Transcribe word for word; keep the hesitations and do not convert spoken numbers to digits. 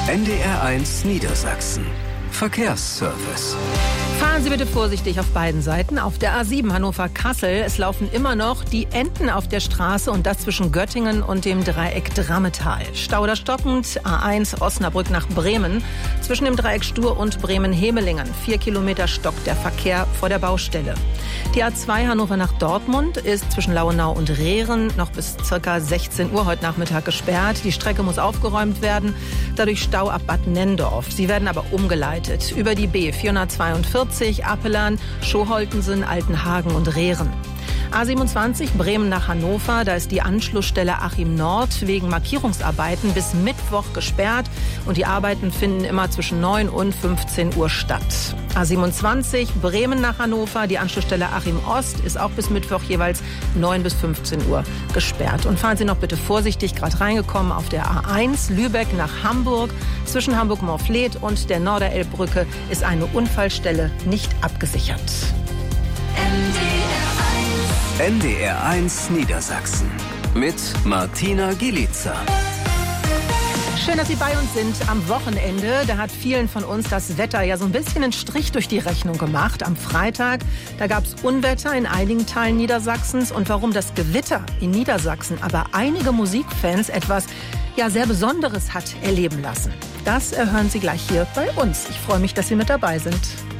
N D R eins Niedersachsen. Verkehrsservice. Fahren Sie bitte vorsichtig auf beiden Seiten. Auf der A sieben Hannover-Kassel, es laufen immer noch die Enten auf der Straße und das zwischen Göttingen und dem Dreieck Drammetal. Stau oder stockend, A eins Osnabrück nach Bremen, zwischen dem Dreieck Stur und Bremen-Hemelingen. Vier Kilometer stockt der Verkehr vor der Baustelle. Die A zwei Hannover nach Dortmund ist zwischen Lauenau und Rehren noch bis ca. sechzehn Uhr heute Nachmittag gesperrt. Die Strecke muss aufgeräumt werden, dadurch Stau ab Bad Nendorf. Sie werden aber umgeleitet über die B vierhundertzweiundvierzig, Appelan, Schoholtensen, Altenhagen und Rehren. A siebenundzwanzig Bremen nach Hannover, da ist die Anschlussstelle Achim Nord wegen Markierungsarbeiten bis Mittwoch gesperrt und die Arbeiten finden immer zwischen neun und fünfzehn Uhr statt. A siebenundzwanzig Bremen nach Hannover, die Anschlussstelle Achim Ost ist auch bis Mittwoch jeweils neun bis fünfzehn Uhr gesperrt. Und fahren Sie noch bitte vorsichtig, gerade reingekommen auf der A eins Lübeck nach Hamburg. Zwischen Hamburg-Morfleet und der Norderelbbrücke ist eine Unfallstelle nicht abgesichert. N D R eins Niedersachsen mit Martina Gielica. Schön, dass Sie bei uns sind am Wochenende. Da hat vielen von uns das Wetter ja so ein bisschen einen Strich durch die Rechnung gemacht. Am Freitag, da gab es Unwetter in einigen Teilen Niedersachsens. Und warum das Gewitter in Niedersachsen aber einige Musikfans etwas ja sehr Besonderes hat erleben lassen, das erhören Sie gleich hier bei uns. Ich freue mich, dass Sie mit dabei sind.